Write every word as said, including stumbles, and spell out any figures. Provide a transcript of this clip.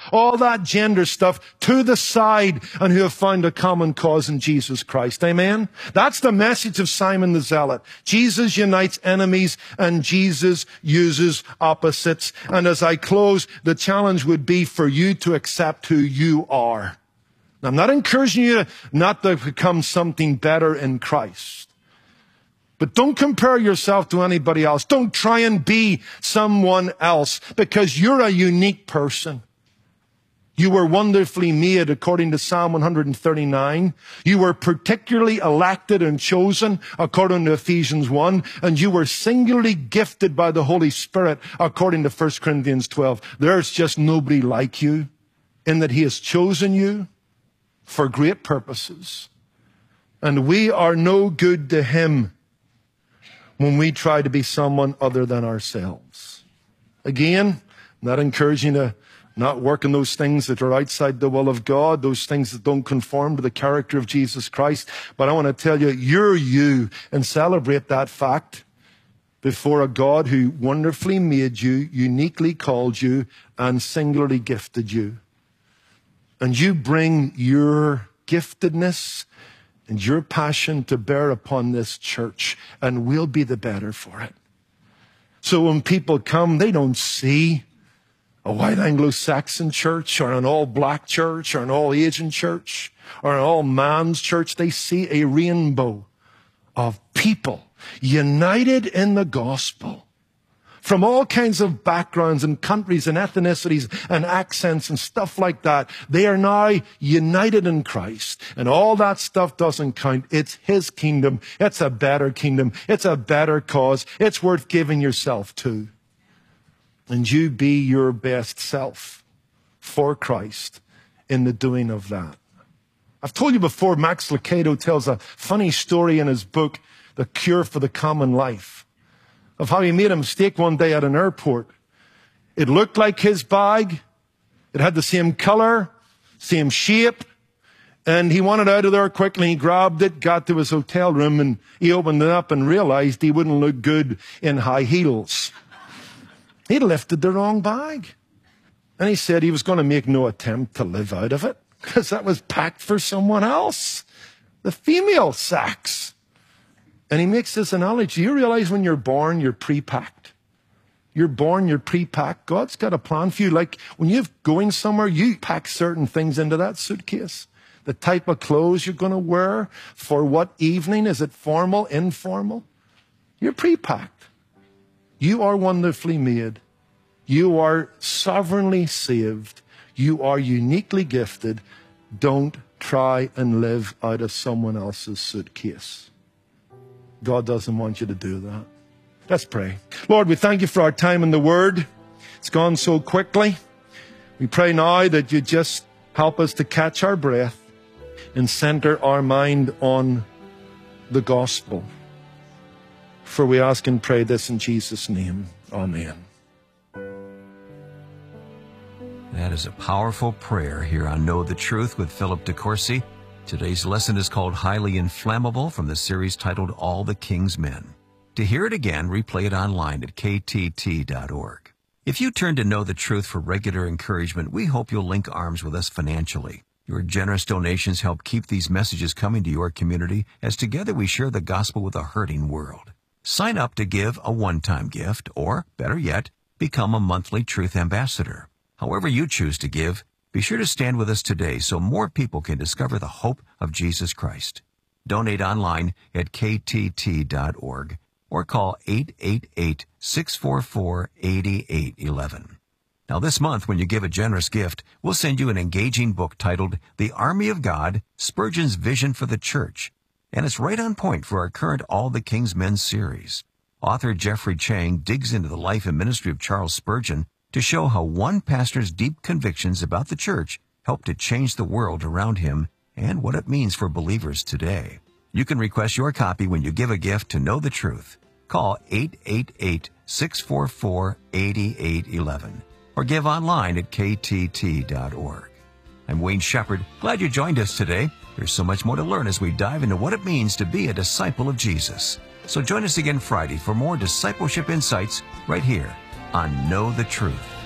all that gender stuff to the side and who have found a common cause in Jesus Christ. Amen? That's the message of Simon the Zealot. Jesus unites enemies and Jesus uses opposites. And as I close, the challenge would be for you to accept who you are. Now, I'm not encouraging you not to become something better in Christ. But don't compare yourself to anybody else. Don't try and be someone else, because you're a unique person. You were wonderfully made according to Psalm one thirty-nine. You were particularly elected and chosen according to Ephesians one. And you were singularly gifted by the Holy Spirit according to First Corinthians twelve. There's just nobody like you in that he has chosen you for great purposes. And we are no good to him when we try to be someone other than ourselves. Again, I'm not encouraging you to not work in those things that are outside the will of God, those things that don't conform to the character of Jesus Christ. But I want to tell you, you're you, and celebrate that fact before a God who wonderfully made you, uniquely called you, and singularly gifted you. And you bring your giftedness and your passion to bear upon this church, and we'll be the better for it. So when people come, they don't see a white Anglo-Saxon church or an all-black church or an all-Asian church or an all-man's church. They see a rainbow of people united in the gospel from all kinds of backgrounds and countries and ethnicities and accents and stuff like that. They are now united in Christ. And all that stuff doesn't count. It's his kingdom. It's a better kingdom. It's a better cause. It's worth giving yourself to. And you be your best self for Christ in the doing of that. I've told you before, Max Lucado tells a funny story in his book, The Cure for the Common Life, of how he made a mistake one day at an airport. It looked like his bag. It had the same color, same shape. And he wanted out of there quickly. He grabbed it, got to his hotel room, and he opened it up and realized he wouldn't look good in high heels. He'd lifted the wrong bag. And he said he was going to make no attempt to live out of it, because that was packed for someone else, the female sex. And he makes this analogy. You realize when you're born, you're pre-packed. You're born, you're pre-packed. God's got a plan for you. Like when you're going somewhere, you pack certain things into that suitcase. The type of clothes you're going to wear, for what evening. Is it formal, informal? You're pre-packed. You are wonderfully made. You are sovereignly saved. You are uniquely gifted. Don't try and live out of someone else's suitcase. God doesn't want you to do that. Let's pray. Lord, we thank you for our time in the Word. It's gone so quickly. We pray now that you just help us to catch our breath and center our mind on the gospel. For we ask and pray this in Jesus' name. Amen. That is a powerful prayer here on Know the Truth with Philip DeCourcy. Today's lesson is called Highly Inflammable, from the series titled All the King's Men. To hear it again, replay it online at K T T dot org. If you turn to Know the Truth for regular encouragement, we hope you'll link arms with us financially. Your generous donations help keep these messages coming to your community as together we share the gospel with a hurting world. Sign up to give a one-time gift, or, better yet, become a monthly Truth Ambassador. However you choose to give, be sure to stand with us today so more people can discover the hope of Jesus Christ. Donate online at K T T dot org or call eight eight eight, six four four, eight eight one one. Now this month, when you give a generous gift, we'll send you an engaging book titled The Army of God, Spurgeon's Vision for the Church. And it's right on point for our current All the King's Men series. Author Jeffrey Chang digs into the life and ministry of Charles Spurgeon to show how one pastor's deep convictions about the church helped to change the world around him and what it means for believers today. You can request your copy when you give a gift to Know the Truth. Call eight eight eight, six four four, eight eight one one or give online at K T T dot org. I'm Wayne Shepherd. Glad you joined us today. There's so much more to learn as we dive into what it means to be a disciple of Jesus. So join us again Friday for more discipleship insights right here on Know the Truth.